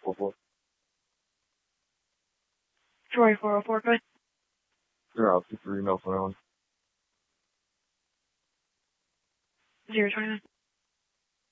44. Troy 404, good. 023, Nelson Island. 029.